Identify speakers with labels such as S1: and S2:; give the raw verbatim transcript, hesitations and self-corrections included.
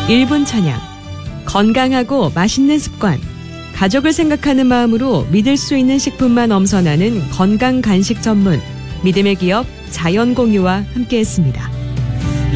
S1: 일 분 찬양. 건강하고 맛있는 습관. 가족을 생각하는 마음으로 믿을 수 있는 식품만 엄선하는 건강 간식 전문 믿음의 기업 자연공유와 함께했습니다.